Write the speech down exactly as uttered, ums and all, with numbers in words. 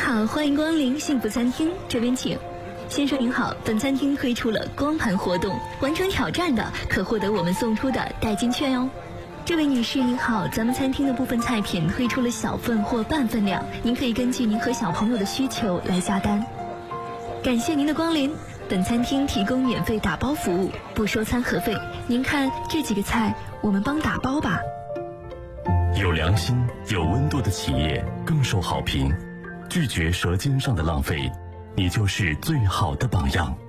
好，欢迎光临幸福餐厅，这边请。先生您好，本餐厅推出了光盘活动，完成挑战的可获得我们送出的代金券哟。这位女士您好，咱们餐厅的部分菜品推出了小份或半份量，您可以根据您和小朋友的需求来下单。感谢您的光临，本餐厅提供免费打包服务，不收餐盒费。您看这几个菜，我们帮打包吧。 有良心、有温度的企业更受好评。拒绝舌尖上的浪费，你就是最好的榜样。